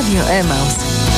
Radio Emaus.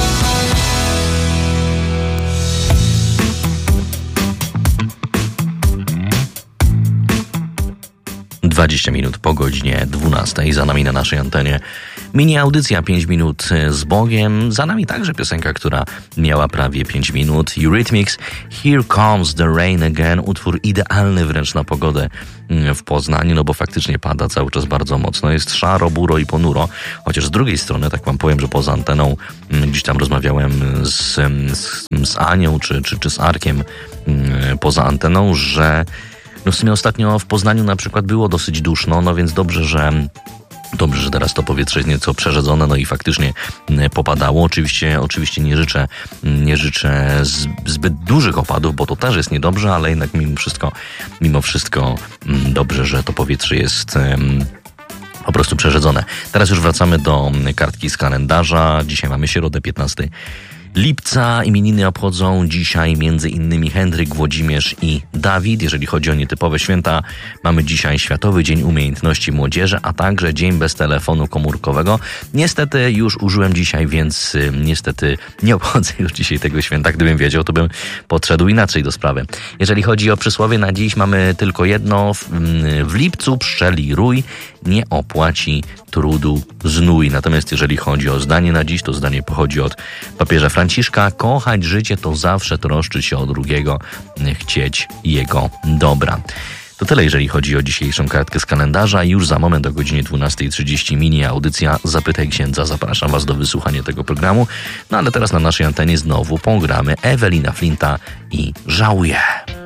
Dwadzieścia minut po godzinie 12. Za nami na naszej antenie mini audycja 5 minut z Bogiem. Za nami także piosenka, która miała prawie 5 minut. Eurythmics, Here Comes the Rain Again. Utwór idealny wręcz na pogodę w Poznaniu, no bo faktycznie pada cały czas bardzo mocno. Jest szaro, buro i ponuro. Chociaż z drugiej strony, tak wam powiem, że poza anteną gdzieś tam rozmawiałem z Anią czy z Arkiem poza anteną, że no w sumie ostatnio w Poznaniu na przykład było dosyć duszno, no więc dobrze, że teraz to powietrze jest nieco przerzedzone, no i faktycznie popadało. Oczywiście nie życzę zbyt dużych opadów, bo to też jest niedobrze, ale jednak mimo wszystko dobrze, że to powietrze jest po prostu przerzedzone. Teraz już wracamy do kartki z kalendarza. Dzisiaj mamy środę, 15 lipca. Imieniny obchodzą dzisiaj m.in. Henryk, Włodzimierz i Dawid. Jeżeli chodzi o nietypowe święta, mamy dzisiaj Światowy Dzień Umiejętności Młodzieży, a także Dzień bez telefonu komórkowego. Niestety już użyłem dzisiaj, więc niestety nie obchodzę już dzisiaj tego święta. Gdybym wiedział, to bym podszedł inaczej do sprawy. Jeżeli chodzi o przysłowie na dziś, mamy tylko jedno. W lipcu pszczeli rój, nie opłaci trudu znój. Natomiast jeżeli chodzi o zdanie na dziś, to zdanie pochodzi od papieża Franciszka. Kochać życie to zawsze troszczyć się o drugiego, chcieć jego dobra. To tyle, jeżeli chodzi o dzisiejszą kartkę z kalendarza. Już za moment o godzinie 12:30 mini audycja Zapytaj Księdza. Zapraszam was do wysłuchania tego programu. No ale teraz na naszej antenie znowu pogramy Ewelina Flinta i Żałuję.